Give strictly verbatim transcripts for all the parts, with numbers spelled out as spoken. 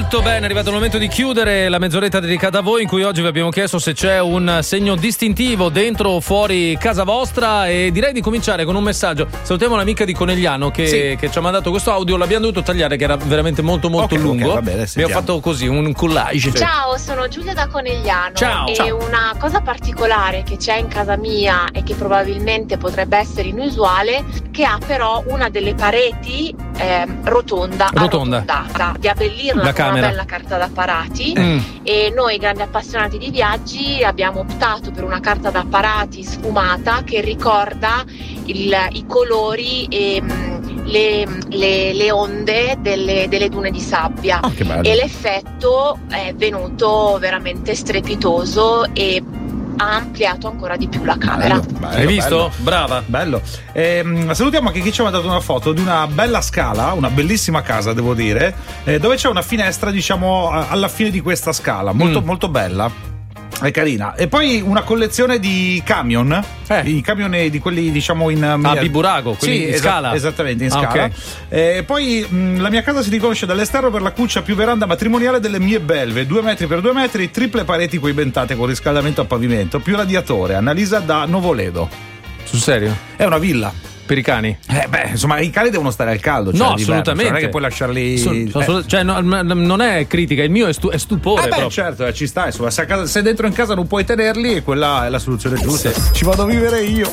Molto bene, è arrivato il momento di chiudere la mezz'oretta dedicata a voi, in cui oggi vi abbiamo chiesto se c'è un segno distintivo dentro o fuori casa vostra, e direi di cominciare con un messaggio. Salutiamo l'amica di Conegliano che, sì. che ci ha mandato questo audio, l'abbiamo dovuto tagliare che era veramente molto molto okay, lungo. Okay, vabbè, abbiamo fatto così, un collage. Ciao, sono Giulia da Conegliano. Ciao. E Ciao. una cosa particolare che c'è in casa mia e che probabilmente potrebbe essere inusuale, che ha però una delle pareti eh, rotonda, rotonda. arrotondata, di abbellirla la con camera. una bella carta da parati. Mm. E noi grandi appassionati di viaggi abbiamo optato per una carta da parati sfumata che ricorda il, i colori e mh, le, le, le onde delle, delle dune di sabbia. Oh, che bello. E l'effetto è venuto veramente strepitoso e ha ampliato ancora di più la camera. Bello, bello, Hai visto? Bello. Brava. Bello. Ehm, salutiamo anche chi ci ha mandato una foto di una bella scala, una bellissima casa, devo dire, eh, dove c'è una finestra, diciamo, alla fine di questa scala, molto, mm. molto bella. È carina. E poi una collezione di camion, eh. i camion di quelli, diciamo, in ah, biburago, quelli sì, in esa- scala. Esattamente, in ah, scala. Okay. E poi mh, la mia casa si riconosce dall'esterno per la cuccia più veranda matrimoniale delle mie belve, due metri per due metri, triple pareti coibentate con riscaldamento a pavimento, più radiatore. Annalisa da Novoledo. Sul serio? È una villa. Per i cani? Eh beh, insomma, i cani devono stare al caldo. Cioè no, d'inverno, assolutamente. Cioè non è che puoi lasciarli. Sono, sono eh. assolut- cioè, no, non è critica, il mio è, stu- è stupore. Eh beh, proprio. certo, eh, ci sta. Insomma, se, a casa, se dentro in casa non puoi tenerli, e quella è la soluzione giusta. Sì. Ci vado a vivere io.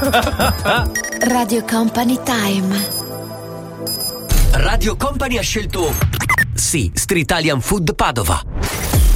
Radio Company Time. Radio Company ha scelto sì, Street Italian Food Padova.